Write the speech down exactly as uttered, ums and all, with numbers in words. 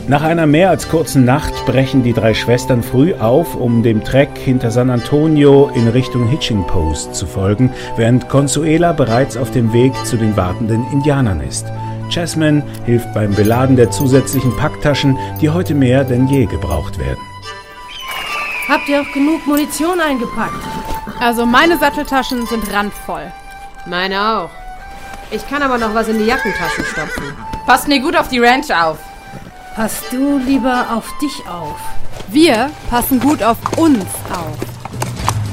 Nach einer mehr als kurzen Nacht brechen die drei Schwestern früh auf, um dem Trek hinter San Antonio in Richtung Hitching Post zu folgen, während Consuela bereits auf dem Weg zu den wartenden Indianern ist. Jasmine hilft beim Beladen der zusätzlichen Packtaschen, die heute mehr denn je gebraucht werden. Habt ihr auch genug Munition eingepackt? Also meine Satteltaschen sind randvoll. Meine auch. Ich kann aber noch was in die Jackentaschen stopfen. Passt mir gut auf die Ranch auf. Passt du lieber auf dich auf. Wir passen gut auf uns auf.